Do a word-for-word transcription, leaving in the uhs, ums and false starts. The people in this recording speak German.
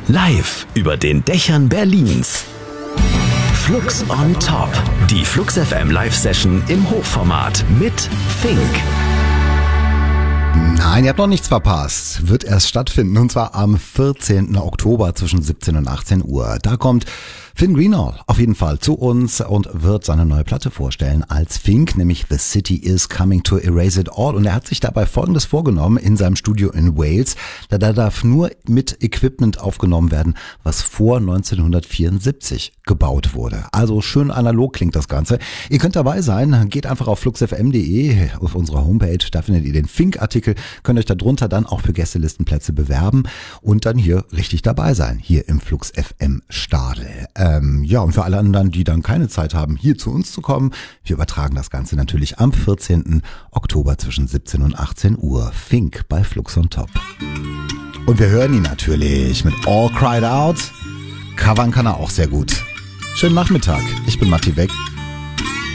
Live über den Dächern Berlins. Flux on Top. Die Flux F M Live-Session im Hochformat mit Fink. Nein, ihr habt noch nichts verpasst. Wird erst stattfinden, und zwar am vierzehnten Oktober zwischen siebzehn und achtzehn Uhr. Da kommt Finn Greenall auf jeden Fall zu uns und wird seine neue Platte vorstellen als Fink, nämlich The City is Coming to Erase It All. Und er hat sich dabei Folgendes vorgenommen in seinem Studio in Wales. Da, da darf nur mit Equipment aufgenommen werden, was vor neunzehnhundertvierundsiebzig gebaut wurde. Also schön analog klingt das Ganze. Ihr könnt dabei sein, geht einfach auf flux f m punkt d e, auf unserer Homepage, da findet ihr den Fink-Artikel, könnt euch darunter dann auch für Gästelistenplätze bewerben und dann hier richtig dabei sein, hier im Flux F M Stadel. Ähm, ja, und für alle anderen, die dann keine Zeit haben, hier zu uns zu kommen, wir übertragen das Ganze natürlich am vierzehnten Oktober zwischen siebzehn und achtzehn Uhr. Fink bei Flux on Top. Und wir hören ihn natürlich mit All Cried Out. Covern kann er auch sehr gut. Schönen Nachmittag, ich bin Matti Weck.